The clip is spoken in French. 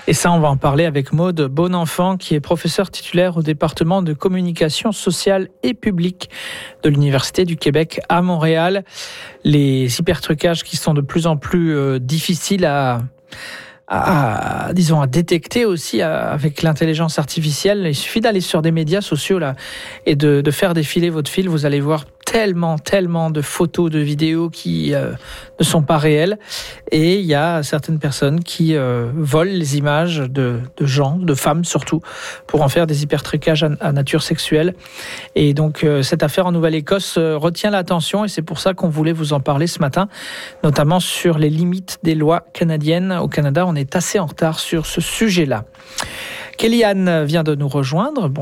Et ça, on va en parler avec Maude Bonenfant, qui est professeure titulaire au département de communication sociale et publique de l'Université du Québec à Montréal. Les hypertrucages qui sont de plus en plus difficiles à détecter aussi avec l'intelligence artificielle. Il suffit d'aller sur des médias sociaux là et de faire défiler votre fil. Vous allez voir tellement de photos, de vidéos qui ne sont pas réelles. Et il y a certaines personnes qui volent les images de gens, de femmes surtout, pour en faire des hypertrucages à nature sexuelle. Et donc cette affaire en Nouvelle-Écosse retient l'attention et c'est pour ça qu'on voulait vous en parler ce matin, notamment sur les limites des lois canadiennes. Au Canada, on est assez en retard sur ce sujet-là. Kellyanne vient de nous rejoindre.